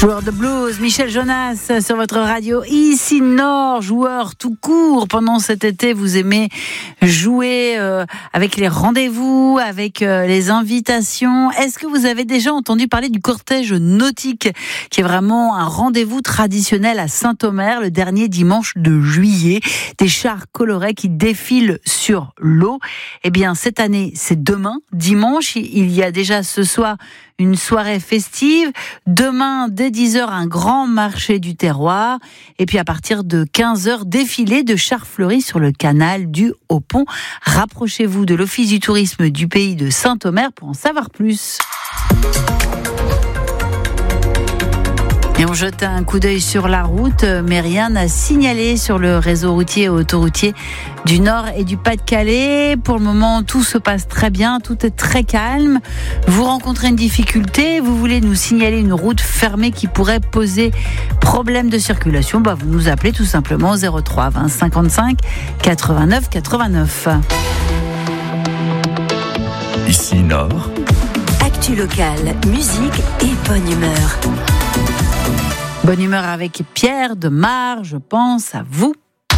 Joueur de blues, Michel Jonas sur votre radio. Ici Nord, joueur tout court. Pendant cet été, vous aimez jouer avec les rendez-vous, avec les invitations. Est-ce que vous avez déjà entendu parler du cortège nautique, qui est vraiment un rendez-vous traditionnel à Saint-Omer le dernier dimanche de juillet? Des chars colorés qui défilent sur l'eau. Eh bien, cette année, c'est demain, dimanche. Il y a déjà ce soir une soirée festive. Demain, dès 10h, un grand marché du terroir. Et puis à partir de 15h, défilé de chars fleuris sur le canal du Haut-Pont. Rapprochez-vous de l'Office du tourisme du pays de Saint-Omer pour en savoir plus. Et on jette un coup d'œil sur la route, mais rien n'a signalé sur le réseau routier et autoroutier du Nord et du Pas-de-Calais. Pour le moment, tout se passe très bien, tout est très calme. Vous rencontrez une difficulté, vous voulez nous signaler une route fermée qui pourrait poser problème de circulation, vous nous appelez tout simplement au 03 20 55 89 89. Ici Nord. Actu locale, musique et bonne humeur. Bonne humeur avec Pierre de Mar, je pense à vous.